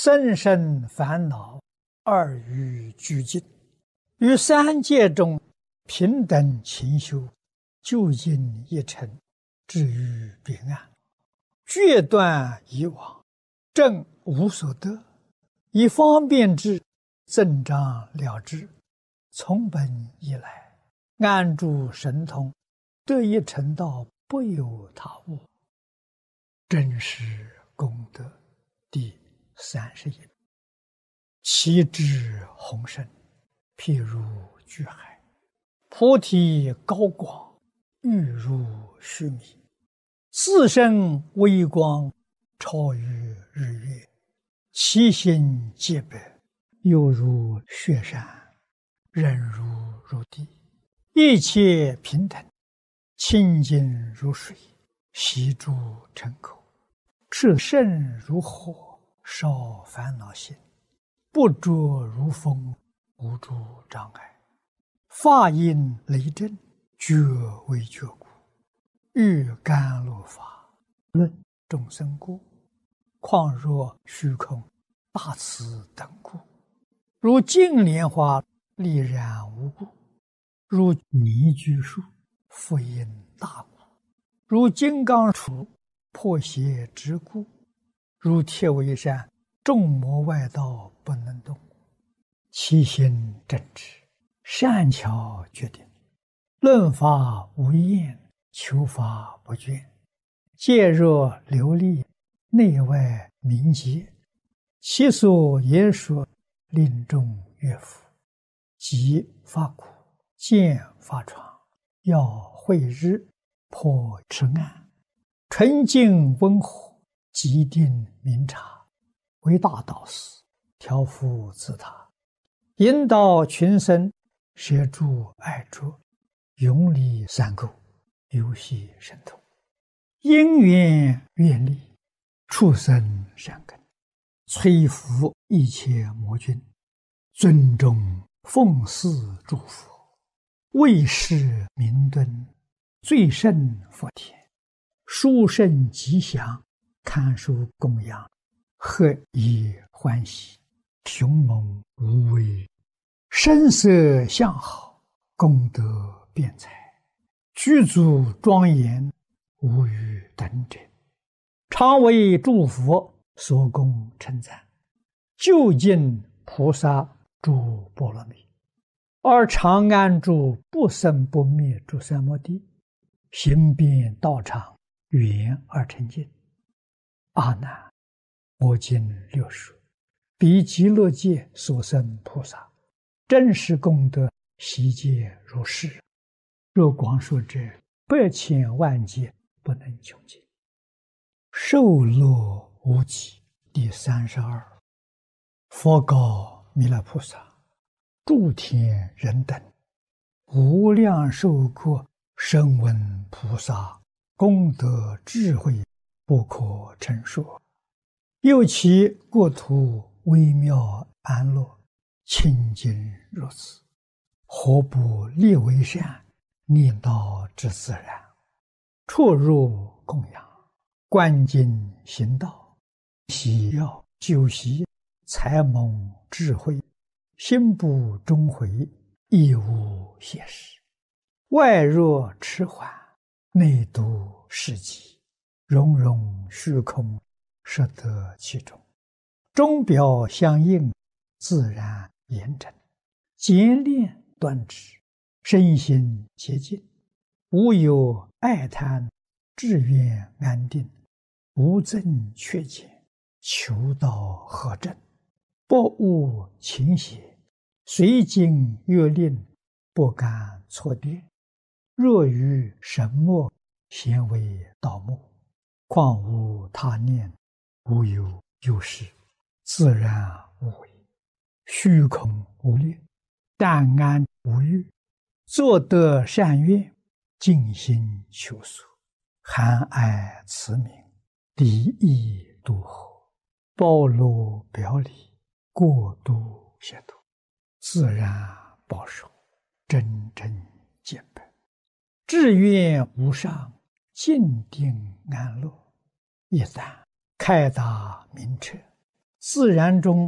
生生烦恼，二欲俱尽，于三界中平等勤修，究竟一尘，至于彼岸，决断以往，正无所得，以方便之，增长了之，从本以来，安住神通，得一成道，不由他物。真实功德第31。其智宏深，譬如巨海；菩提高广，欲如须弥。自身微光，超于日月；其心洁白，犹如雪山，忍如地。一切平等，清净如水，悉诸尘垢。炽盛如火，烧烦恼心；不着如风，无诸障碍。法音雷震，觉为觉故。欲甘露法，论众生故。况若虚空，大慈等故。如净莲花，丽然无故；如泥居树，复因大故；如金刚杵，破邪之故；如铁围山，众魔外道不能动。其心正直，善巧决定，论法无厌，求法不倦。戒若流利，内外明洁。其所言说，令众悦服。即发苦，见发疮，要慧日，破痴暗。纯净温和，极定明察，为大导师，调伏自他，引导群生，摄诸爱着，永离三垢，游戏神通。因缘愿力，畜生善根，摧伏一切魔君，尊重奉祀诸佛，为世明敦，最胜佛田，殊胜吉祥，堪受供养，何以欢喜，雄猛无畏，声色相好，功德辩才，具足庄严，无与等者。常为诸佛所供称赞，究竟菩萨诸波罗蜜，而常安住不生不灭诸三摩地，行遍道场，圆而成净。阿难，我今六说，彼极乐界所生菩萨，真实功德悉皆如是。若广说者，100千万劫不能穷尽。受乐无极第32。佛告弥勒菩萨：诸天人等，无量寿国声闻菩萨功德智慧，不可称说。又其国土微妙安乐，清净如此，何不立为善，念道之自然？出入供养，观经行道，喜要修习，才蒙智慧，心不终悔，亦无懈时。外若迟缓，内度世极，融融虚空，摄得其中。钟表相应，自然严整，简练端直，身心洁净，无有爱贪，志愿安定，无增缺减，求道合正，不误情邪，随经约令，不敢错跌。若于神墨，咸为道目，况无他念，无有有事，自然无为，虚空无虑，淡安无欲，作得善愿，尽心求索，含爱慈悯，离意度合，包罗表里，过度协度，自然保守，真正见本，志愿无上，静定安乐。一旦开达明彻， 自然中